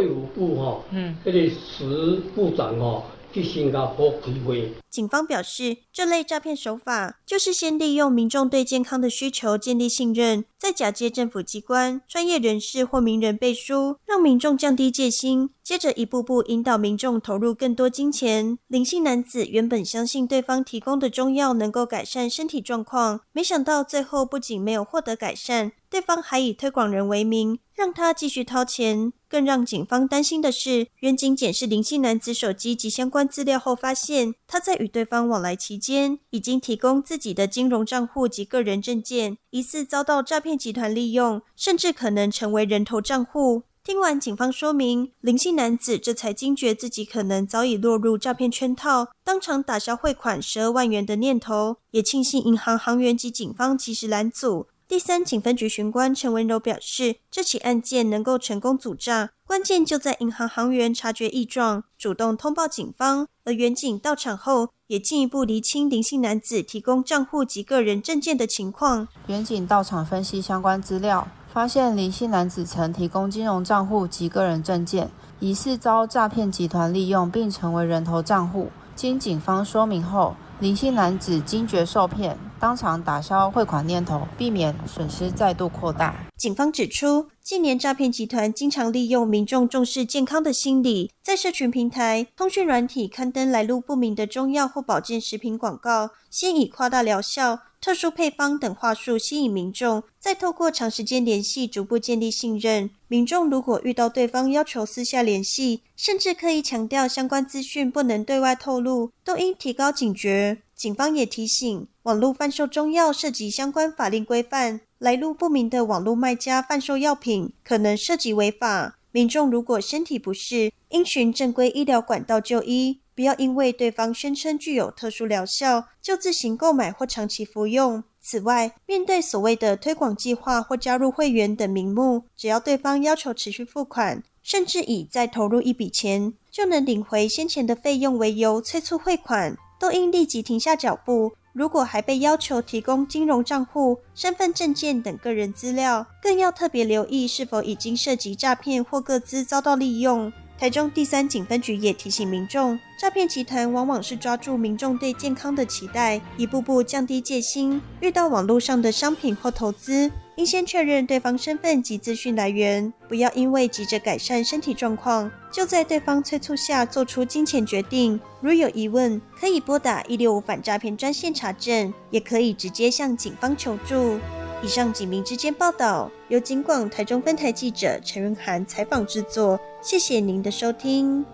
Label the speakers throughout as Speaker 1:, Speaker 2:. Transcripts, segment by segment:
Speaker 1: 卫福部迄个时部长去新加坡开会。
Speaker 2: 警方表示，这类诈骗手法就是先利用民众对健康的需求建立信任，再假借政府机关、专业人士或名人背书，让民众降低戒心，接着一步步引导民众投入更多金钱。林姓男子原本相信对方提供的中药能够改善身体状况，没想到最后不仅没有获得改善，对方还以推广人为名，让他继续掏钱。更让警方担心的是，远警检视林姓男子手机及相关资料后发现，他在与对方往来期间，已经提供自己的金融账户及个人证件，疑似遭到诈骗集团利用，甚至可能成为人头账户。听完警方说明，林姓男子这才惊觉自己可能早已落入诈骗圈套，当场打消汇款12万元的念头，也庆幸银行行员及警方及时拦阻。第三警分局巡官陈文柔表示，这起案件能够成功阻诈，关键就在银行行员察觉异状，主动通报警方，而远警到场后也进一步厘清林姓男子提供账户及个人证件的情况。
Speaker 3: 远警到场分析相关资料，发现林姓男子曾提供金融账户及个人证件，疑似遭诈骗集团利用并成为人头账户。经警方说明后，林姓男子惊觉受骗，当场打消汇款念头，避免损失再度扩大。
Speaker 2: 警方指出，近年诈骗集团经常利用民众重视健康的心理，在社群平台、通讯软体刊登来路不明的中药或保健食品广告，先以夸大疗效、特殊配方等话术吸引民众，再透过长时间联系逐步建立信任。民众如果遇到对方要求私下联系，甚至刻意强调相关资讯不能对外透露，都应提高警觉。警方也提醒，网络贩售中药涉及相关法令规范，来路不明的网络卖家贩售药品可能涉及违法。民众如果身体不适，应循正规医疗管道就医，不要因为对方宣称具有特殊疗效，就自行购买或长期服用。此外，面对所谓的推广计划或加入会员等名目，只要对方要求持续付款，甚至以再投入一笔钱就能领回先前的费用为由催促汇款，都应立即停下脚步。如果还被要求提供金融账户、身份证件等个人资料，更要特别留意是否已经涉及诈骗或个资遭到利用。台中第三警分局也提醒民众，诈骗集团往往是抓住民众对健康的期待，一步步降低戒心。遇到网络上的商品或投资，应先确认对方身份及资讯来源，不要因为急着改善身体状况，就在对方催促下做出金钱决定。如有疑问，可以拨打165反诈骗专线查证，也可以直接向警方求助。以上警民之间报道，由警广台中分台记者陈润涵采访制作，谢谢您的收听。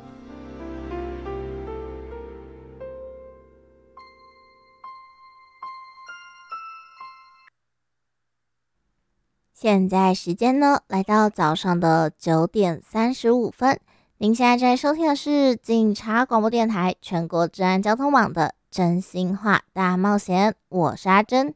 Speaker 4: 现在时间呢，来到早上的9点35分。您现在在收听的是警察广播电台全国治安交通网的真心话大冒险，我是阿珍。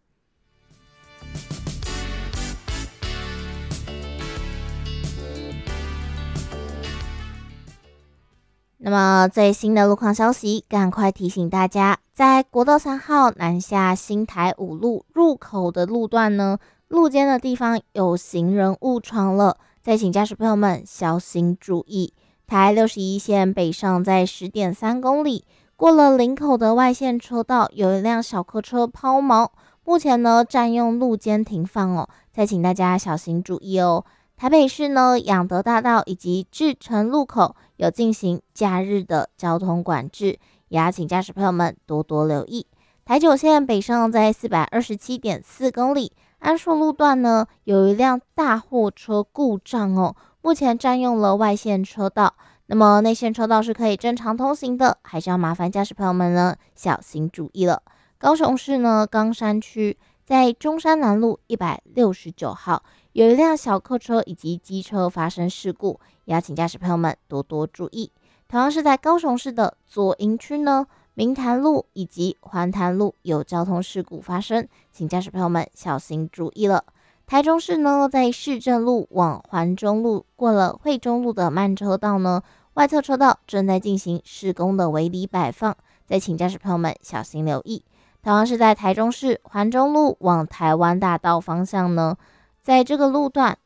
Speaker 4: 那么最新的路况消息，赶快提醒大家，在国道3号南下新台5路入口的路段呢，路肩的地方有行人误闯了，再请驾驶朋友们小心注意。台61线北上在 10.3 公里，过了林口的外线车道，有一辆小客车抛锚，目前呢占用路肩停放哦，再请大家小心注意哦。台北市呢，仰德大道以及至诚路口有进行假日的交通管制，也要请驾驶朋友们多多留意。台9线北上在 427.4 公里，安顺路段呢有一辆大货车故障哦，目前占用了外线车道，那么内线车道是可以正常通行的，还是要麻烦驾驶朋友们呢小心注意了。高雄市呢冈山区在中山南路169号。有一辆小客车以及机车发生事故，也要请驾驶朋友们多多注意。同样是在高雄市的左营区呢，明潭路以及环潭路有交通事故发生，请驾驶朋友们小心注意了。台中市呢，在市政路往环中路过了惠中路的慢车道呢，外侧车道正在进行施工的围篱摆放，再请驾驶朋友们小心留意。同样是在台中市环中路往台湾大道方向呢，在这个路段